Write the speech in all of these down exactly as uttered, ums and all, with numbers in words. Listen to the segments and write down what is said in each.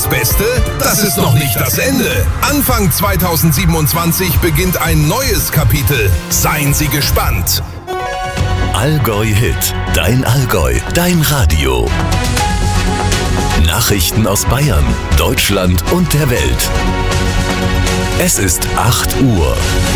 Beste? Das ist noch nicht das Ende. Anfang zweitausendsiebenundzwanzig beginnt ein neues Kapitel. Seien Sie gespannt. Allgäu Hit. Dein Allgäu. Dein Radio. Nachrichten aus Bayern, Deutschland und der Welt. Es ist acht Uhr.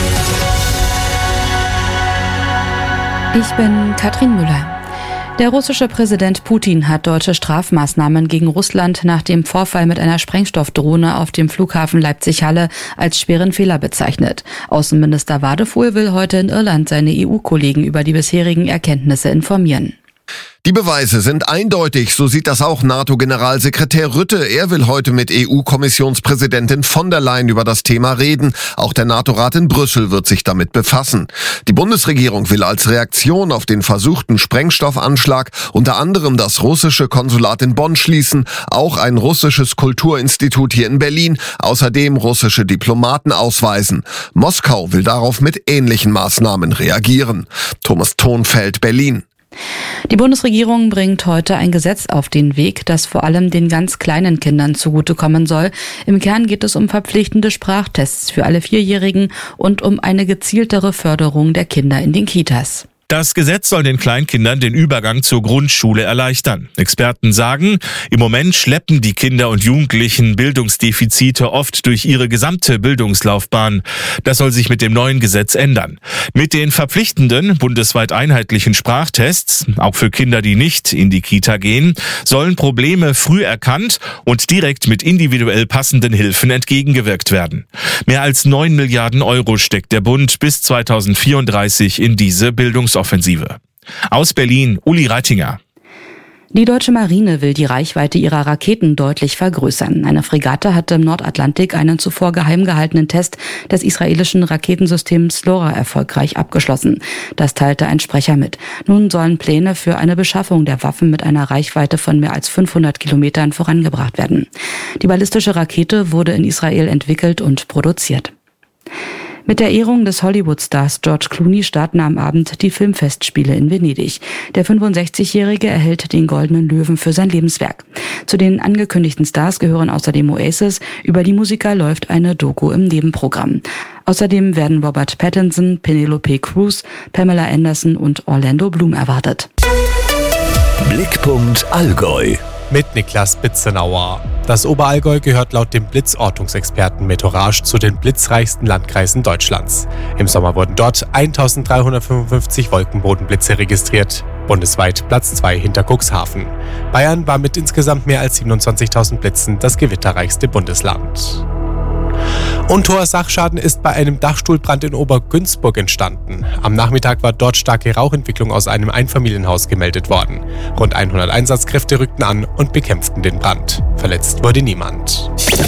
Ich bin Katrin Müller. Der russische Präsident Putin hat deutsche Strafmaßnahmen gegen Russland nach dem Vorfall mit einer Sprengstoffdrohne auf dem Flughafen Leipzig-Halle als schweren Fehler bezeichnet. Außenminister Wadefuhl will heute in Irland seine E U-Kollegen über die bisherigen Erkenntnisse informieren. Die Beweise sind eindeutig, so sieht das auch NATO-Generalsekretär Rutte. Er will heute mit E U-Kommissionspräsidentin von der Leyen über das Thema reden. Auch der NATO-Rat in Brüssel wird sich damit befassen. Die Bundesregierung will als Reaktion auf den versuchten Sprengstoffanschlag unter anderem das russische Konsulat in Bonn schließen, auch ein russisches Kulturinstitut hier in Berlin, außerdem russische Diplomaten ausweisen. Moskau will darauf mit ähnlichen Maßnahmen reagieren. Thomas Thonfeld, Berlin. Die Bundesregierung bringt heute ein Gesetz auf den Weg, das vor allem den ganz kleinen Kindern zugutekommen soll. Im Kern geht es um verpflichtende Sprachtests für alle Vierjährigen und um eine gezieltere Förderung der Kinder in den Kitas. Das Gesetz soll den Kleinkindern den Übergang zur Grundschule erleichtern. Experten sagen, im Moment schleppen die Kinder und Jugendlichen Bildungsdefizite oft durch ihre gesamte Bildungslaufbahn. Das soll sich mit dem neuen Gesetz ändern. Mit den verpflichtenden, bundesweit einheitlichen Sprachtests, auch für Kinder, die nicht in die Kita gehen, sollen Probleme früh erkannt und direkt mit individuell passenden Hilfen entgegengewirkt werden. Mehr als neun Milliarden Euro steckt der Bund bis zweitausendvierunddreißig in diese Bildungsoffensive. Aus Berlin, Uli Reitinger. Die deutsche Marine will die Reichweite ihrer Raketen deutlich vergrößern. Eine Fregatte hatte im Nordatlantik einen zuvor geheim gehaltenen Test des israelischen Raketensystems LoRa erfolgreich abgeschlossen. Das teilte ein Sprecher mit. Nun sollen Pläne für eine Beschaffung der Waffen mit einer Reichweite von mehr als fünfhundert Kilometern vorangebracht werden. Die ballistische Rakete wurde in Israel entwickelt und produziert. Mit der Ehrung des Hollywood-Stars George Clooney starten am Abend die Filmfestspiele in Venedig. Der fünfundsechzigjährige erhält den Goldenen Löwen für sein Lebenswerk. Zu den angekündigten Stars gehören außerdem Oasis. Über die Musiker läuft eine Doku im Nebenprogramm. Außerdem werden Robert Pattinson, Penelope Cruz, Pamela Anderson und Orlando Bloom erwartet. Blickpunkt Allgäu. Mit Niklas Bitzenauer. Das Oberallgäu gehört laut dem Blitzortungsexperten Meteorage zu den blitzreichsten Landkreisen Deutschlands. Im Sommer wurden dort eintausenddreihundertfünfundfünfzig Wolkenbodenblitze registriert. Bundesweit Platz zwei hinter Cuxhaven. Bayern war mit insgesamt mehr als siebenundzwanzigtausend Blitzen das gewitterreichste Bundesland. Untoer Sachschaden ist bei einem Dachstuhlbrand in Obergünzburg entstanden. Am Nachmittag war dort starke Rauchentwicklung aus einem Einfamilienhaus gemeldet worden. Rund hundert Einsatzkräfte rückten an und bekämpften den Brand. Verletzt wurde niemand.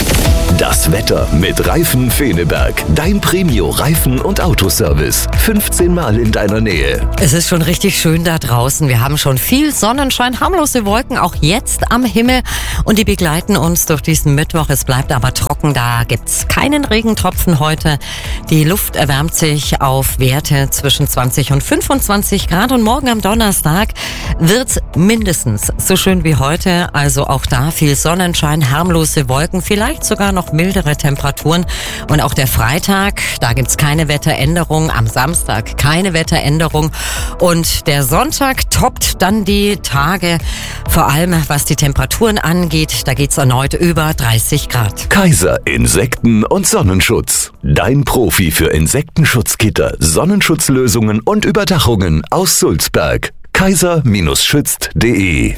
Das Wetter mit Reifen Feneberg. Dein Premio-Reifen- und Autoservice. fünfzehn Mal in deiner Nähe. Es ist schon richtig schön da draußen. Wir haben schon viel Sonnenschein, harmlose Wolken, auch jetzt am Himmel. Und die begleiten uns durch diesen Mittwoch. Es bleibt aber trocken. Da gibt's keinen Regentropfen heute. Die Luft erwärmt sich auf Werte zwischen zwanzig und fünfundzwanzig Grad. Und morgen am Donnerstag wird's mindestens so schön wie heute. Also auch da viel Sonnenschein, harmlose Wolken, vielleicht sogar noch mildere Temperaturen. Und auch der Freitag, da gibt's keine Wetteränderung. Am Samstag keine Wetteränderung. Und der Sonntag toppt dann die Tage, vor allem was die Temperaturen angeht. Da geht's erneut über dreißig Grad. Kaiser Insekten- und Sonnenschutz. Dein Profi für Insektenschutzgitter, Sonnenschutzlösungen und Überdachungen aus Sulzberg. kaiser schützt punkt de.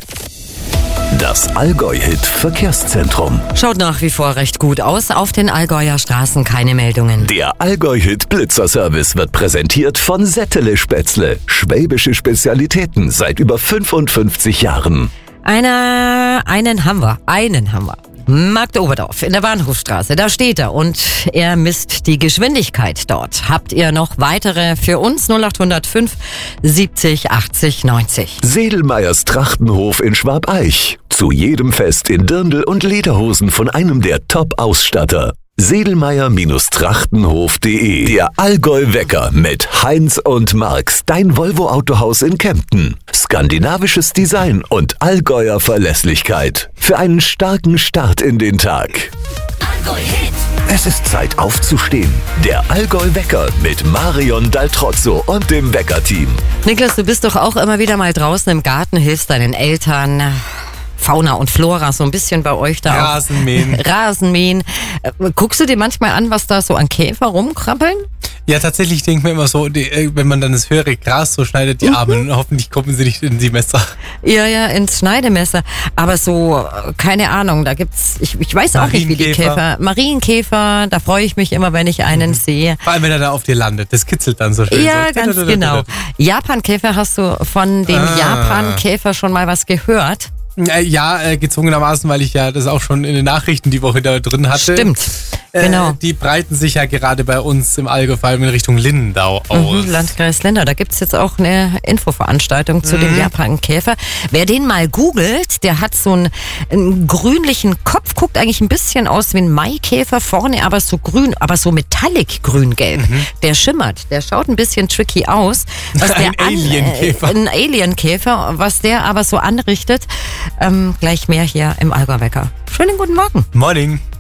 Das Allgäu-Hit Verkehrszentrum. Schaut nach wie vor recht gut aus. Auf den Allgäuer Straßen keine Meldungen. Der Allgäu-Hit Blitzerservice wird präsentiert von Settele Spätzle. Schwäbische Spezialitäten seit über fünfundfünfzig Jahren. Einer, einen haben wir, einen haben wir. Markt Oberdorf in der Bahnhofstraße, da steht er und er misst die Geschwindigkeit dort. Habt ihr noch weitere für uns? null acht null fünf siebzig achtzig neunzig. Sedelmeyers Trachtenhof in Schwabeich. Zu jedem Fest in Dirndl und Lederhosen von einem der Top-Ausstatter. Sedelmeier-Trachtenhof punkt de. Der Allgäu-Wecker mit Heinz und Marx. Dein Volvo-Autohaus in Kempten. Skandinavisches Design und Allgäuer Verlässlichkeit. Für einen starken Start in den Tag. Es ist Zeit aufzustehen. Der Allgäu-Wecker mit Marion Daltrozzo und dem Wecker-Team. Niklas, du bist doch auch immer wieder mal draußen im Garten, hilfst deinen Eltern. Fauna und Flora, so ein bisschen bei euch da. Rasenmähen. Rasenmähen. Äh, Guckst du dir manchmal an, was da so an Käfer rumkrabbeln? Ja, tatsächlich denke ich mir immer so, die, wenn man dann das höhere Gras so schneidet, die Arme, hoffentlich kommen sie nicht in die Messer. Ja, ja, ins Schneidemesser. Aber so, keine Ahnung, da gibt's, ich, ich weiß auch nicht, wie die Käfer. Marienkäfer, da freue ich mich immer, wenn ich einen mhm. sehe. Vor allem, wenn er da auf dir landet, das kitzelt dann so schön. Ja, so. ganz genau. Japankäfer, hast du von dem ah. Japankäfer schon mal was gehört? Ja, äh, gezwungenermaßen, weil ich ja das auch schon in den Nachrichten die Woche da drin hatte. Stimmt, genau. Äh, die breiten sich ja gerade bei uns im Allgäu, vor allem in Richtung Lindau aus. Mhm, Landkreis Lindau, da gibt's jetzt auch eine Infoveranstaltung zu mhm. dem Japankäfer. Wer den mal googelt, der hat so einen, einen grünlichen Kopf, guckt eigentlich ein bisschen aus wie ein Maikäfer, vorne aber so grün, aber so metallic grün-gelb. Mhm. Der schimmert, der schaut ein bisschen tricky aus. Was ein der Alienkäfer. An, äh, ein Alienkäfer, was der aber so anrichtet. Ähm, gleich mehr hier im Allgäu-Wecker. Schönen guten Morgen. Morning.